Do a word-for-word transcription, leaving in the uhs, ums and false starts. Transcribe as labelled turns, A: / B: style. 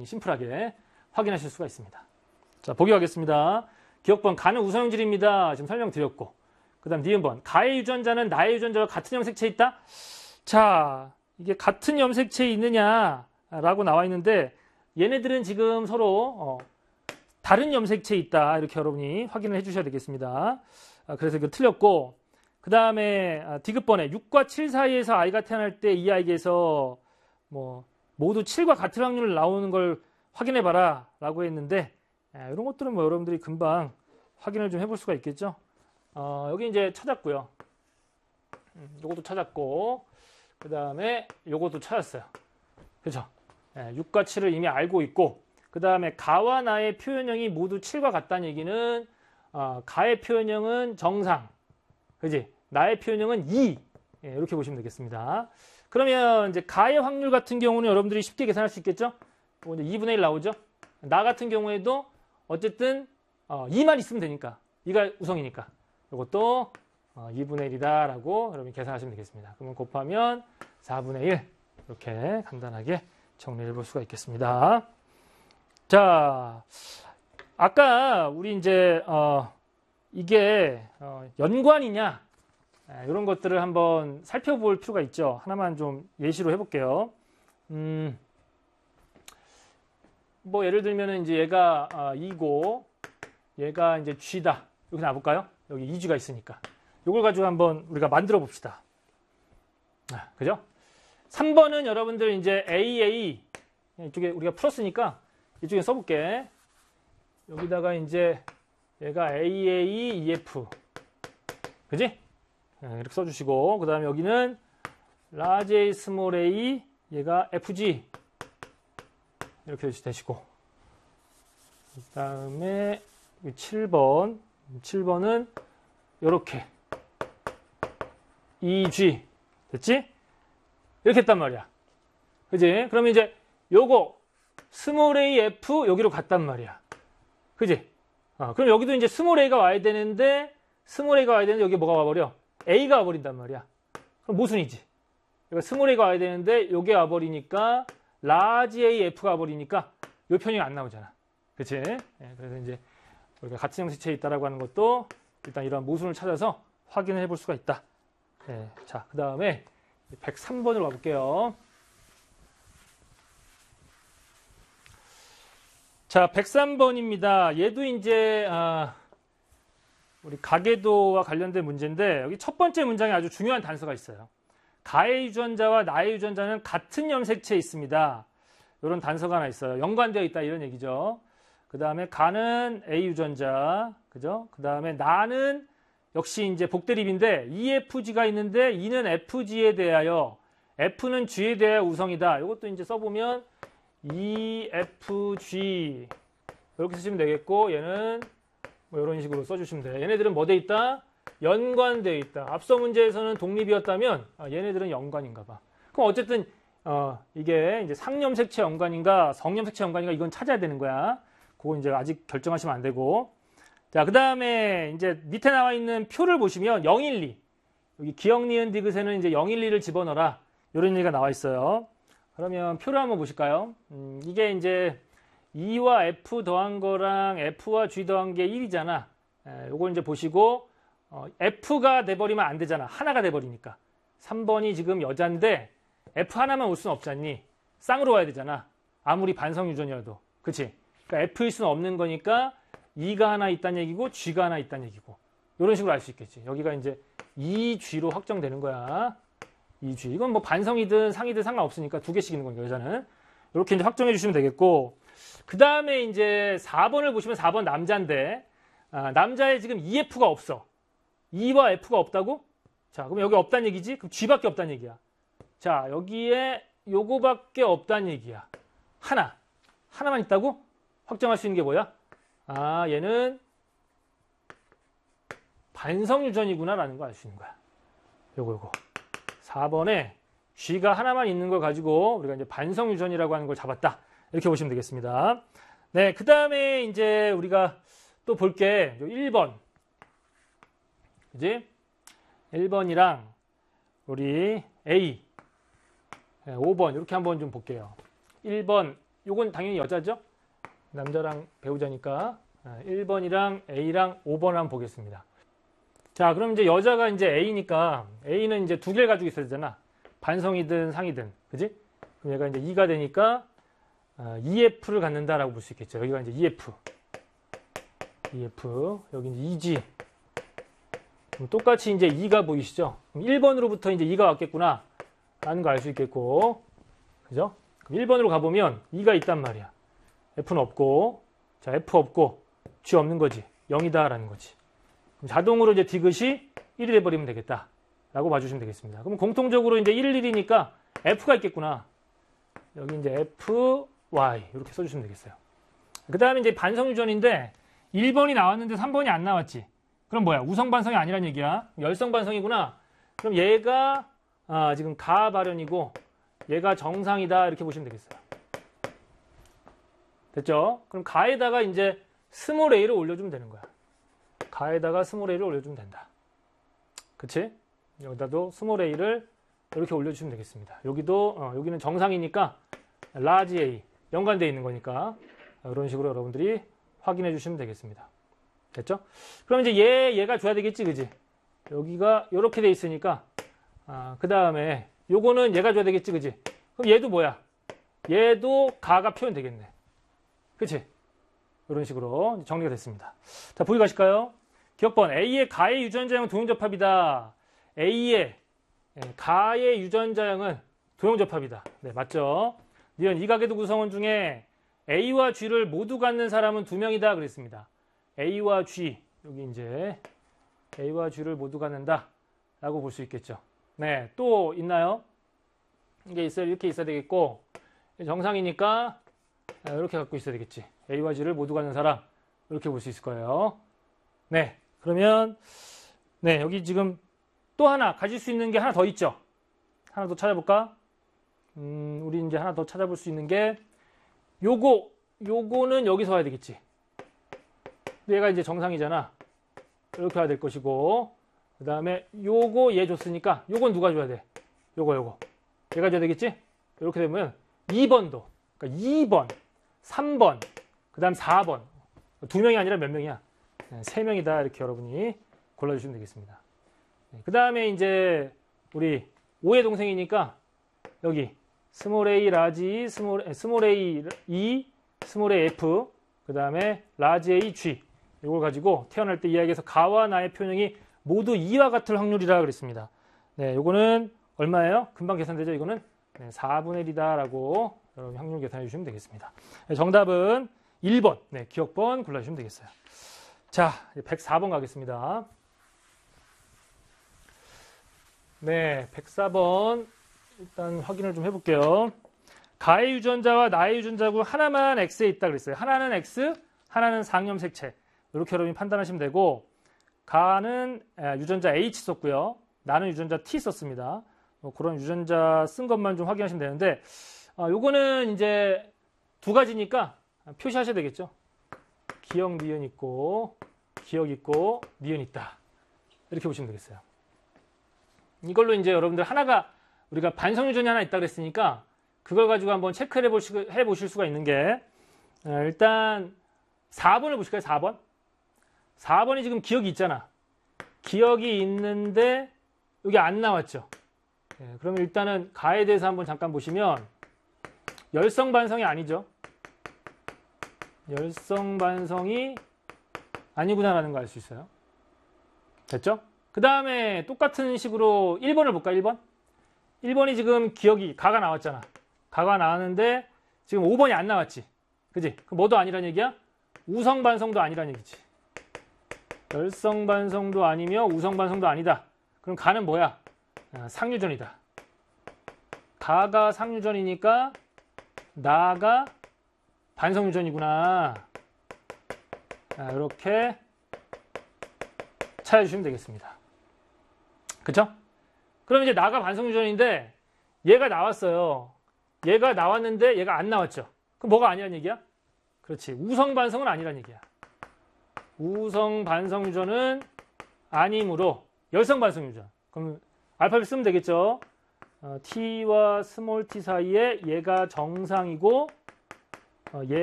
A: 여러분이 심플하게 확인하실 수가 있습니다. 자, 보기 하겠습니다. 기억번 가는 우선형질입니다. 지금 설명드렸고, 그 다음 니은번 가의 유전자는 나의 유전자와 같은 염색체에 있다. 자, 이게 같은 염색체에 있느냐라고 나와 있는데 얘네들은 지금 서로 어, 다른 염색체에 있다. 이렇게 여러분이 확인을 해주셔야 되겠습니다. 아, 그래서 이거 틀렸고, 그 다음에 아, 디귿번에 육과 칠 사이에서 아이가 태어날 때 이 아이에게서 뭐 모두 칠과 같은 확률 나오는 걸 확인해봐라 라고 했는데, 아, 이런 것들은 뭐 여러분들이 금방 확인을 좀 해볼 수가 있겠죠. 어, 여기 이제 찾았고요. 음, 요것도 찾았고, 그 다음에 요것도 찾았어요. 그죠? 예, 육과 칠을 이미 알고 있고, 그 다음에 가와 나의 표현형이 모두 칠과 같다는 얘기는 어, 가의 표현형은 정상, 그지? 나의 표현형은 이. 예, 이렇게 보시면 되겠습니다. 그러면 이제 가의 확률 같은 경우는 여러분들이 쉽게 계산할 수 있겠죠? 이제 이분의 일 나오죠? 나 같은 경우에도 어쨌든 어, 이만 있으면 되니까, 이가 우성이니까 이것도 어, 이분의 일이다 라고 여러분이 계산하시면 되겠습니다. 그러면 곱하면 사분의 일, 이렇게 간단하게 정리해 볼 수가 있겠습니다. 자, 아까 우리 이제 어, 이게 어, 연관이냐, 에, 이런 것들을 한번 살펴볼 필요가 있죠. 하나만 좀 예시로 해볼게요. 음, 뭐 예를 들면 이제 얘가 어, 이고 얘가 이제 G다. 여기 놔볼까요? 여기 이 G가 있으니까. 이걸 가지고 한번 우리가 만들어 봅시다. 아, 그죠? 삼 번은 여러분들 이제 에이에이, 이쪽에 우리가 풀었으니까 이쪽에 써볼게. 여기다가 이제 얘가 에이에이, 이에프. 그지? 이렇게 써주시고, 그 다음에 여기는 large A, small a, 얘가 에프지. 이렇게 되시고. 그 다음에 칠 번. 칠 번은 요렇게 이지. 됐지? 이렇게 했단 말이야. 그지? 그러면 이제 요거 스몰 a, f 여기로 갔단 말이야. 그지? 어, 그럼 여기도 이제 스몰 a가 와야 되는데, 스몰 a가 와야 되는데 여기 뭐가 와버려? a가 와버린단 말이야. 그럼 모순이지. 그러니까 스몰 a가 와야 되는데 여기 와버리니까 라지 a, f가 와버리니까 요 편이 안 나오잖아. 그치? 네, 그래서 이제 우리가 같은 형식체에 있다라고 하는 것도 일단 이런 모순을 찾아서 확인을 해볼 수가 있다. 네, 자, 그 다음에 백삼 번으로 와볼게요. 자, 백삼 번입니다. 얘도 이제 아, 우리 가계도와 관련된 문제인데, 여기 첫 번째 문장에 아주 중요한 단서가 있어요. 가의 유전자와 나의 유전자는 같은 염색체에 있습니다. 이런 단서가 하나 있어요. 연관되어 있다 이런 얘기죠. 그 다음에 가는 A 유전자, 그죠? 그 다음에 나는 역시 이제 복대립인데 이에프지가 있는데 이는 에프지에 대하여, F는 G에 대하여 우성이다. 이것도 이제 써보면 이에프지 이렇게 쓰시면 되겠고, 얘는 뭐 이런 식으로 써주시면 돼요. 얘네들은 뭐 돼 있다? 연관돼 있다. 앞서 문제에서는 독립이었다면 아, 얘네들은 연관인가 봐. 그럼 어쨌든 어, 이게 이제 상염색체 연관인가 성염색체 연관인가 이건 찾아야 되는 거야. 그거 이제 아직 결정하시면 안 되고. 자, 그 다음에 이제 밑에 나와 있는 표를 보시면 영일이, 여기 기역, 니은, 디귿에는 이제 영일이를 집어넣어라. 이런 얘기가 나와 있어요. 그러면 표를 한번 보실까요? 음, 이게 이제 E와 F 더한 거랑 F와 G 더한 게 일이잖아. 에, 요걸 이제 보시고, 어, F가 돼버리면 안 되잖아. 하나가 돼버리니까. 삼 번이 지금 여잔데 F 하나만 올 수는 없잖니. 쌍으로 와야 되잖아. 아무리 반성 유전이라도. 그치? 그러니까 F일 수는 없는 거니까 E가 하나 있다는 얘기고 G가 하나 있다는 얘기고. 이런 식으로 알 수 있겠지. 여기가 이제 이 지로 확정되는 거야. 이 지. 이건 뭐 반성이든 상이든 상관없으니까 두 개씩 있는 거니까, 여자는. 이렇게 이제 확정해 주시면 되겠고. 그 다음에 이제 사 번을 보시면 사 번 남자인데, 아, 남자에 지금 이에프가 없어. E와 F가 없다고? 자, 그럼 여기 없다는 얘기지? 그럼 G밖에 없다는 얘기야. 자, 여기에 요거밖에 없다는 얘기야. 하나. 하나만 있다고? 확정할 수 있는 게 뭐야? 아, 얘는 반성 유전이구나 라는 거 알 수 있는 거야. 요거 요거. 사 번에 G가 하나만 있는 걸 가지고 우리가 이제 반성 유전이라고 하는 걸 잡았다. 이렇게 보시면 되겠습니다. 네, 그 다음에 이제 우리가 또 볼 게 일 번. 그지? 일 번이랑 우리 A, 오 번 이렇게 한번 좀 볼게요. 일 번 요건 당연히 여자죠. 남자랑 배우자니까 일 번이랑 A랑 오 번 한번 보겠습니다. 자, 그럼 이제 여자가 이제 A니까 A는 이제 두 개를 가지고 있어야 되잖아. 반성이든 상이든, 그지? 그럼 얘가 이제 이가 되니까 이에프를 갖는다라고 볼 수 있겠죠. 여기가 이제 이에프, 이에프, 여기 이제 이지. 그럼 똑같이 이제 이가 보이시죠? 그럼 일 번으로부터 이제 이가 왔겠구나 라는 거 알 수 있겠고, 그죠? 그럼 일 번으로 가보면 이가 있단 말이야. F는 없고, 자, F 없고, G 없는 거지. 영이다라는 거지. 그럼 자동으로 이제 디귿이 일이 돼버리면 되겠다 라고 봐주시면 되겠습니다. 그럼 공통적으로 이제 일, 일이니까 F가 있겠구나. 여기 이제 F, Y 이렇게 써주시면 되겠어요. 그 다음에 이제 반성유전인데 일 번이 나왔는데 삼 번이 안 나왔지. 그럼 뭐야? 우성반성이 아니란 얘기야. 열성반성이구나. 그럼 얘가 아, 지금 가발현이고 얘가 정상이다 이렇게 보시면 되겠어요. 됐죠? 그럼 가에다가 이제 스몰 a를 올려주면 되는 거야. 가에다가 스몰 a를 올려주면 된다. 그치? 여기다도 스몰 a를 이렇게 올려주시면 되겠습니다. 여기도 어, 여기는 정상이니까 라지 a 연관되어 있는 거니까 이런 식으로 여러분들이 확인해 주시면 되겠습니다. 됐죠? 그럼 이제 얘, 얘가 줘야 되겠지, 그지? 여기가 이렇게 돼 있으니까 아, 그 다음에 요거는 얘가 줘야 되겠지, 그지? 그럼 얘도 뭐야? 얘도 가가 표현되겠네. 그치? 이런 식으로 정리가 됐습니다. 자, 보기 가실까요? 기억번 A의 가의 유전자형은 도형접합이다. A의 가의 유전자형은 도형접합이다. 네, 맞죠? 니은 이 가계도 구성원 중에 A와 G를 모두 갖는 사람은 두 명이다 그랬습니다. A와 G, 여기 이제 A와 G를 모두 갖는다 라고 볼 수 있겠죠. 네, 또 있나요? 이게 있어야, 이렇게 있어야 되겠고, 정상이니까 이렇게 갖고 있어야 되겠지. A와 G를 모두 갖는 사람, 이렇게 볼 수 있을 거예요. 네, 그러면 네, 여기 지금 또 하나 가질 수 있는 게 하나 더 있죠. 하나 더 찾아볼까? 음, 우리 이제 하나 더 찾아볼 수 있는 게 요거, 요거는 여기서 와야 되겠지. 얘가 이제 정상이잖아. 이렇게 와야 될 것이고, 그 다음에 요거 얘 줬으니까 요건 누가 줘야 돼? 요거 요거 얘가 줘야 되겠지? 이렇게 되면 이 번도, 그러니까 이 번, 삼 번, 그 다음 사 번, 두 명이 아니라 몇 명이야? 세 명이다. 이렇게 여러분이 골라주시면 되겠습니다. 그 다음에 이제 우리 오의 동생이니까 여기 스몰 a, 라지, 스몰, 스몰 a, e, 스몰 a, f, 그 다음에 라지 a, g 이걸 가지고 태어날 때 이야기해서 가와 나의 표현이 모두 이와 같을 확률이라 그랬습니다. 네, 요거는 얼마예요? 금방 계산되죠? 이거는 네, 사분의 일이다 라고 여러분 확률 계산해 주시면 되겠습니다. 네, 정답은 일 번, 네, 기억번 골라주시면 되겠어요. 자, 백사 번 가겠습니다. 네, 백사 번 일단 확인을 좀 해볼게요. 가의 유전자와 나의 유전자고 하나만 X에 있다 그랬어요. 하나는 X, 하나는 상염 색채. 이렇게 여러분이 판단하시면 되고, 가는 유전자 H 썼고요. 나는 유전자 T 썼습니다. 뭐 그런 유전자 쓴 것만 좀 확인하시면 되는데, 아, 요거는 이제 두 가지니까 표시하셔야 되겠죠. 기억 니은 있고, 기억 있고, 니은 있다. 이렇게 보시면 되겠어요. 이걸로 이제 여러분들 하나가 우리가 반성 유전이 하나 있다 그랬으니까 그걸 가지고 한번 체크를 해보시, 해보실 수가 있는 게, 일단 사 번을 보실까요? 사 번. 사 번이 지금 기억이 있잖아. 기억이 있는데 여기 안 나왔죠. 네, 그러면 일단은 가에 대해서 한번 잠깐 보시면 열성 반성이 아니죠. 열성 반성이 아니구나라는 걸 알 수 있어요. 됐죠? 그 다음에 똑같은 식으로 일 번을 볼까? 일 번. 일 번이 지금 기억이 가가 나왔잖아. 가가 나왔는데 지금 오 번이 안 나왔지. 그지? 그 뭐도 아니란 얘기야? 우성 반성도 아니란 얘기지. 열성 반성도 아니며 우성 반성도 아니다. 그럼 가는 뭐야? 상유전이다. 가가 상유전이니까 나가 반성유전이구나. 이렇게 찾아주시면 되겠습니다. 그쵸? 그럼 이제 나가 반성유전인데 얘가 나왔어요. 얘가 나왔는데 얘가 안 나왔죠. 그럼 뭐가 아니란 얘기야? 그렇지. 우성 반성은 아니란 얘기야. 우성 반성 유전은 아니므로 열성 반성 유전. 그럼 알파벳 쓰면 되겠죠. 어, T와 스몰 t 사이에 얘가 정상이고 어, 예